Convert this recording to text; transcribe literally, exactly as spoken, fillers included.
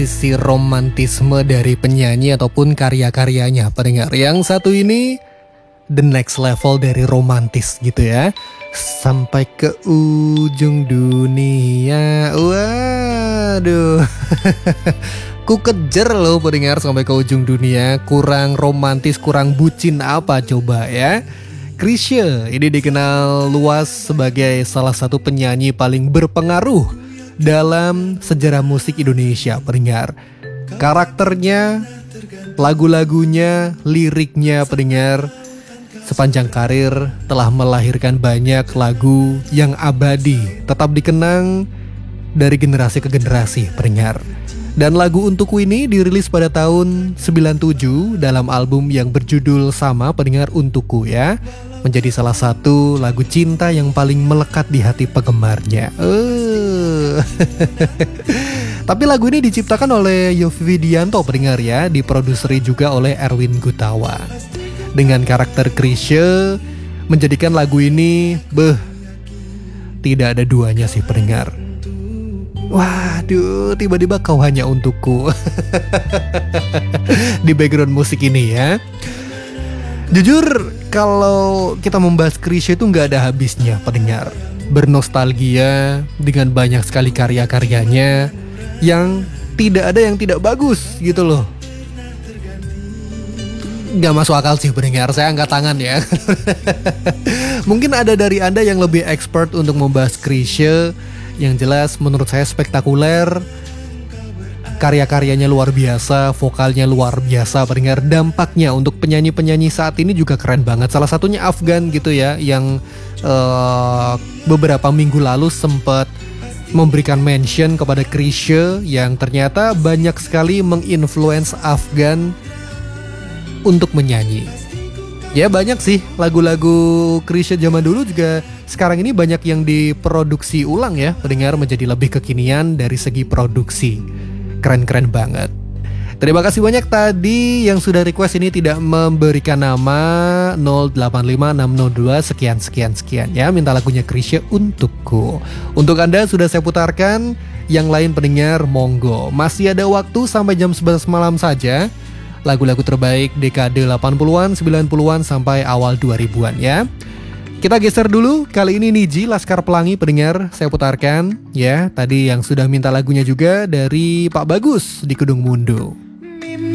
Sisi romantisme dari penyanyi ataupun karya-karyanya pendengar. Yang satu ini the next level dari romantis gitu ya. Sampai ke ujung dunia. Waduh. Ku kejar loh pendengar sampai ke ujung dunia. Kurang romantis, kurang bucin apa coba ya. Chrisye ini dikenal luas sebagai salah satu penyanyi paling berpengaruh dalam sejarah musik Indonesia pendengar. Karakternya, lagu-lagunya, liriknya pendengar, sepanjang karir telah melahirkan banyak lagu yang abadi, tetap dikenang dari generasi ke generasi pendengar. Dan lagu Untukku ini dirilis pada tahun sembilan puluh tujuh dalam album yang berjudul sama pendengar, Untukku ya. Menjadi salah satu lagu cinta yang paling melekat di hati penggemarnya. Uh. Tapi lagu ini diciptakan oleh Yovie Widianto pendengar ya, diproduseri juga oleh Erwin Gutawa. Dengan karakter Chrisye menjadikan lagu ini beh, tidak ada duanya sih pendengar. Waduh, tiba-tiba kau hanya untukku. Di background musik ini ya. Jujur, kalau kita membahas Chrisye itu nggak ada habisnya pendengar. Bernostalgia dengan banyak sekali karya-karyanya yang tidak ada yang tidak bagus gitu loh. Nggak masuk akal sih pendengar, saya angkat tangan ya. Mungkin ada dari Anda yang lebih expert untuk membahas Chrisye. Yang jelas menurut saya spektakuler. Karya-karyanya luar biasa, vokalnya luar biasa pendengar. Dampaknya untuk penyanyi-penyanyi saat ini juga keren banget. Salah satunya Afgan gitu ya, yang uh, beberapa minggu lalu sempat memberikan mention kepada Chrisye yang ternyata banyak sekali menginfluence Afgan untuk menyanyi. Ya banyak sih lagu-lagu Chrisye zaman dulu juga sekarang ini banyak yang diproduksi ulang ya pendengar, menjadi lebih kekinian dari segi produksi. Keren-keren banget. Terima kasih banyak tadi yang sudah request ini tidak memberikan nama nol delapan lima enam nol dua sekian sekian sekian ya, minta lagunya Chrisye Untukku. Untuk Anda sudah saya putarkan, yang lain pendengar monggo. Masih ada waktu sampai jam sebelas malam saja. Lagu-lagu terbaik dekade delapan puluhan, sembilan puluhan sampai awal dua ribuan ya. Kita geser dulu, kali ini Nidji Laskar Pelangi pendengar saya putarkan ya. Tadi yang sudah minta lagunya juga dari Pak Bagus di Kedung Mundu.